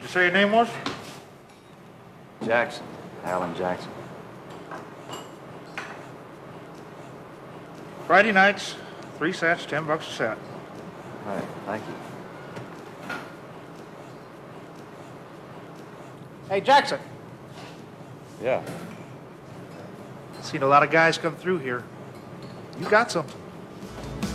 You say your name was? Jackson. Alan Jackson. Friday nights, 3 sets, $10 a set. All right, thank you. Hey, Jackson. Yeah. Seen a lot of guys come through here. You got something.